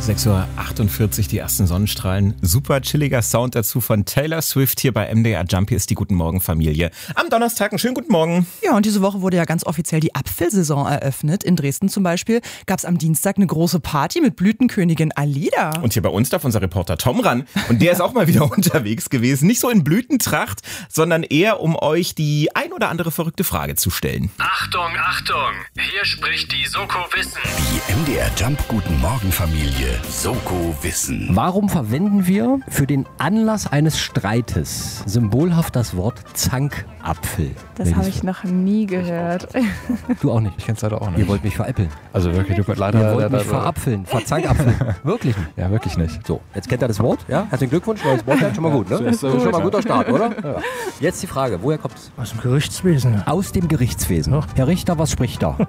6:48 Uhr, die ersten Sonnenstrahlen. Super chilliger Sound dazu von Taylor Swift hier bei MDR Jump. Hier ist die Guten Morgen Familie. Am Donnerstag einen schönen guten Morgen. Ja, und diese Woche wurde ja ganz offiziell die Apfelsaison eröffnet. In Dresden zum Beispiel gab es am Dienstag eine große Party mit Blütenkönigin Alida. Und hier bei uns darf unser Reporter Tom ran. Und der ist auch mal wieder unterwegs gewesen. Nicht so in Blütentracht, sondern eher, um euch die ein oder andere verrückte Frage zu stellen. Achtung, Achtung! Hier spricht die Soko Wissen. Die MDR Jump Guten Morgen Familie Soko Wissen. Warum verwenden wir für den Anlass eines Streites symbolhaft das Wort Zankapfel? Das habe ich noch nie gehört. Du auch nicht? Ich kenne es leider auch nicht. Ihr wollt mich veräppeln. Also wirklich, du Ihr wollt mich verapfeln, verzankapfeln. Wirklich nicht? Ja, wirklich nicht. So, jetzt kennt ihr das Wort, ja? Herzlichen Glückwunsch, neues Wort, schon mal gut, ne? Das ist schon mal ein guter Start, oder? Ja. Jetzt die Frage, woher kommt's? Aus dem Gerichtswesen. Aus dem Gerichtswesen. Ja. Herr Richter, was spricht da?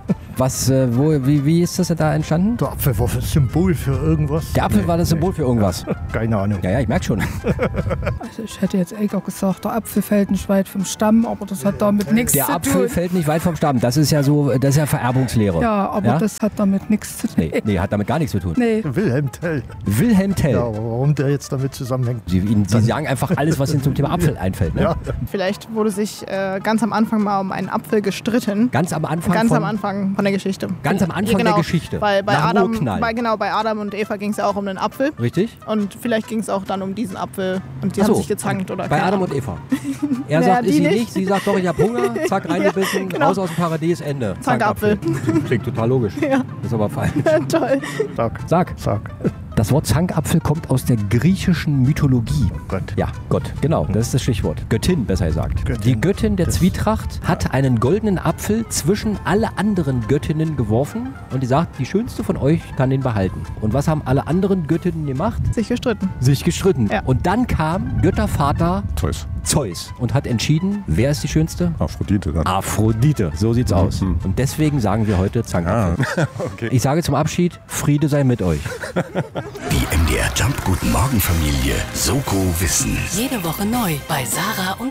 Wie ist das denn da entstanden? Der Apfel war ein Symbol für irgendwas. Der Apfel war das Symbol für irgendwas? Keine Ahnung. Ja, ich merke schon. Also ich hätte jetzt eher gesagt, der Apfel fällt nicht weit vom Stamm, aber das hat damit nichts zu Der tun. Apfel fällt nicht weit vom Stamm. Das ist ja Vererbungslehre. Ja, aber Ja? das hat damit nichts zu tun. Nee, hat damit gar nichts zu tun. Nee. Wilhelm Tell. Wilhelm Tell. Ja, aber warum der jetzt damit zusammenhängt? Sie sagen einfach alles, was Ihnen zum Thema Apfel einfällt. Ne? Ja. Vielleicht wurde sich ganz am Anfang mal um einen Apfel gestritten. Ganz am Anfang Am Anfang von der Geschichte. Ganz am Anfang der Geschichte. Weil bei Nach Adam, Urknall. bei Adam und Eva ging es ja auch um einen Apfel. Richtig? Und vielleicht ging es auch dann um diesen Apfel und die Ach so. haben sich gezankt oder Bei keine Adam Ahnung. und Eva. Er Naja, sagt, die ist sie nicht. nicht. Sie sagt, doch, ich hab Hunger. Zack, reingebissen. genau. Raus aus dem Paradies, Ende. Zankapfel. Klingt total logisch. Ja. Das ist aber falsch. Toll. Sag. Das Wort Zankapfel kommt aus der griechischen Mythologie. Gott. Ja, Gott, genau, das ist das Stichwort. Göttin, besser gesagt. Göttin. Die Göttin der Zwietracht hat einen goldenen Apfel zwischen alle anderen Göttinnen geworfen und die sagt, die schönste von euch kann den behalten. Und was haben alle anderen Göttinnen gemacht? Sich gestritten. Sich gestritten. Ja. Und dann kam Göttervater Zeus. und hat entschieden, wer ist die schönste? Aphrodite dann. Aphrodite, so sieht's aus. Und deswegen sagen wir heute Zankapfel. Okay. Ich sage zum Abschied, Friede sei mit euch. Die MDR Jump Guten Morgen Familie Soko Wissen. Jede Woche neu bei Sarah und